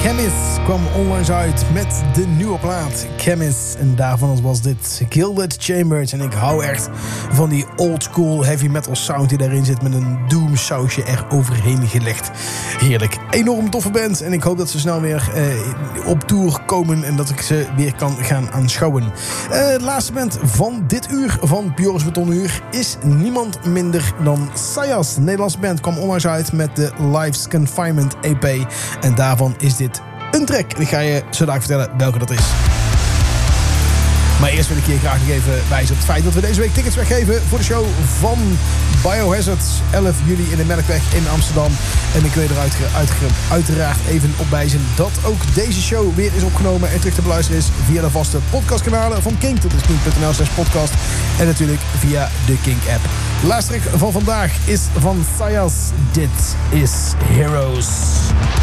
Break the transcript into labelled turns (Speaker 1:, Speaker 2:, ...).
Speaker 1: Chemist kwam onlangs uit met de nieuwe plaat Chemist. En daarvan was dit Gilded Chambers. En ik hou echt van die old school heavy metal sound die daarin zit, met een doom sausje eroverheen gelegd. Heerlijk. Enorm toffe band. En ik hoop dat ze snel weer op tour komen en dat ik ze weer kan gaan aanschouwen. De laatste band van dit uur van Joris Betonuur is niemand minder dan Sayas. De Nederlandse band kwam onlangs uit met de Life's Confinement EP. En daarvan is dit een track. En ik ga je zo dadelijk vertellen welke dat is. Maar eerst wil ik je graag nog even wijzen op het feit dat we deze week tickets weggeven voor de show van Biohazard. 11 juli in de Melkweg in Amsterdam. En ik wil er uiteraard even op wijzen dat ook deze show weer is opgenomen en terug te beluisteren is via de vaste podcastkanalen van Kink. Dat is kink.nl/podcast. En natuurlijk via de Kink-app. De laatste track van vandaag is van Sayas. Dit is Heroes.